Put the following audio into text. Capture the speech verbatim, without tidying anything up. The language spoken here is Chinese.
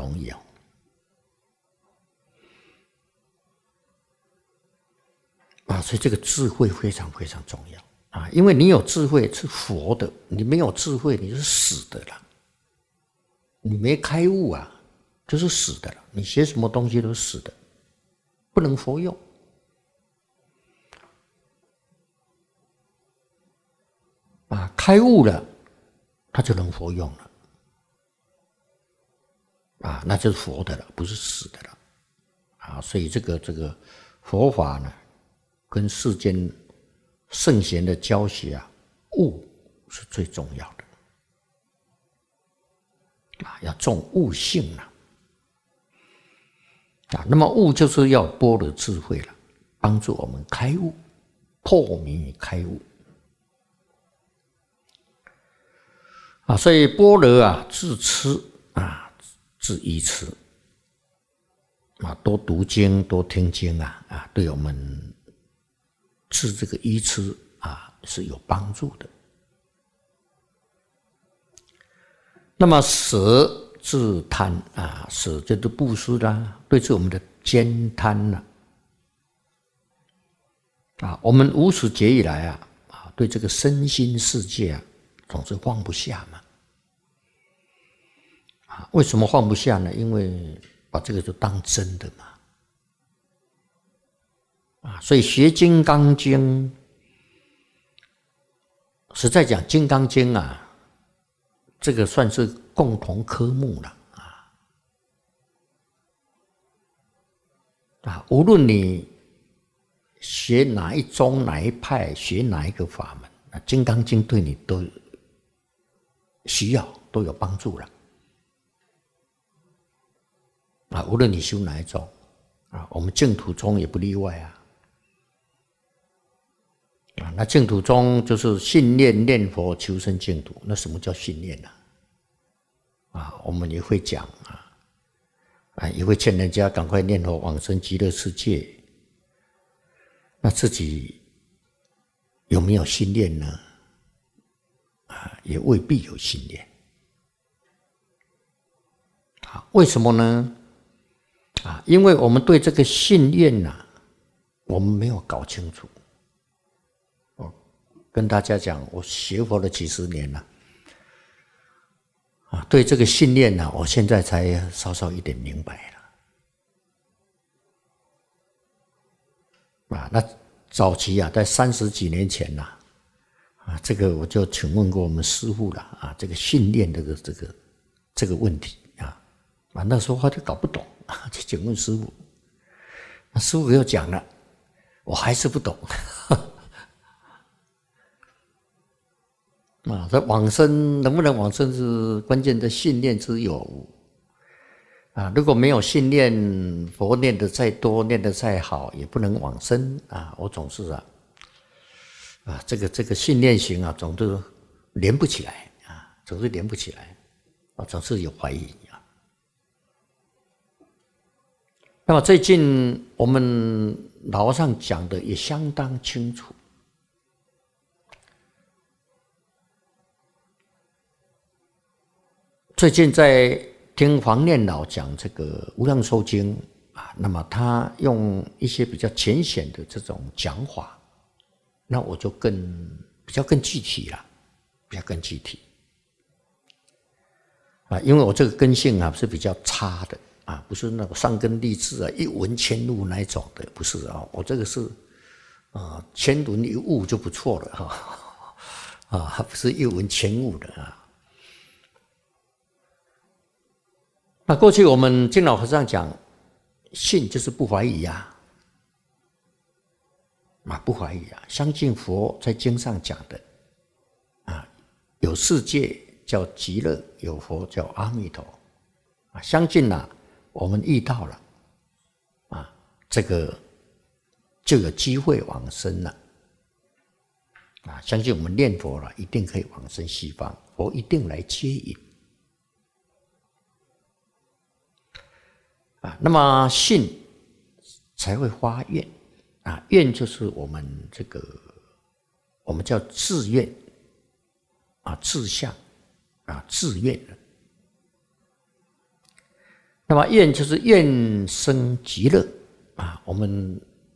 容易哦。啊，所以这个智慧非常非常重要啊！因为你有智慧是佛的，你没有智慧你是死的了，你没开悟啊，就是死的了。你学什么东西都是死的，不能佛用。啊，开悟了，他就能佛用了，啊，那就是佛的了，不是死的了，啊，所以这个这个佛法呢，跟世间圣贤的教学啊，悟是最重要的，啊，要重悟性啊，啊，那么悟就是要般若智慧了，帮助我们开悟，破迷与开悟。啊，所以般若啊，自痴啊，自依痴啊，多读经，多听经啊，啊，对我们治这个依痴啊是有帮助的。那么舍自贪啊，舍就是布施啦，对治我们的慳贪呐啊，我们无始劫以来啊，啊，对这个身心世界啊，总是放不下嘛。啊，为什么放不下呢？因为把这个就当真的嘛。啊，所以学《金刚经》，实在讲，《金刚经》啊，这个算是共同科目了啊。啊，无论你学哪一宗、哪一派，学哪一个法门，啊，《金刚经》对你都需要，都有帮助了。啊，无论你修哪一种，啊，我们净土宗也不例外啊。啊，那净土宗就是信念念佛求生净土。那什么叫信念呢？啊，我们也会讲啊，啊，也会劝人家赶快念佛往生极乐世界。那自己有没有信念呢？啊，也未必有信念。啊，为什么呢？啊，因为我们对这个信念呐、啊，我们没有搞清楚。我跟大家讲，我学佛了几十年了，啊，对这个信念呢、啊，我现在才稍稍一点明白了。啊，那早期啊，在三十几年前呐、啊，啊，这个我就请问过我们师父了啊，这个信念这个这个这个问题啊，啊，那时候他就搞不懂。就请问师父，那师父又讲了，我还是不懂。啊，这往生能不能往生是关键的信念之有啊，如果没有信念，佛念的再多，念的再好，也不能往生啊。我总是啊，啊，这个这个信念型啊，总是连不起来啊，总是连不起来啊，总是有怀疑。那么最近我们老和尚讲的也相当清楚，最近在听黄念老讲这个《无量寿经》啊，那么他用一些比较浅显的这种讲法，那我就更比较更具体了，比较更具体啊，因为我这个根性啊是比较差的。啊，不是那个上根立志啊，一闻千悟那一种的，不是啊，我这个是啊，千闻一悟就不错了哈，啊，不是一闻千悟的啊。那过去我们金老和尚讲，信就是不怀疑啊，啊，不怀疑啊，相信佛在经上讲的啊，有世界叫极乐，有佛叫阿弥陀啊，相信啊。我们遇到了，啊，这个就有机会往生了，啊，相信我们念佛了，一定可以往生西方，佛一定来接引，啊，那么信才会发愿，啊，愿就是我们这个我们叫志愿，啊，志向，啊，志愿的。 那么愿就是愿生极乐啊，我们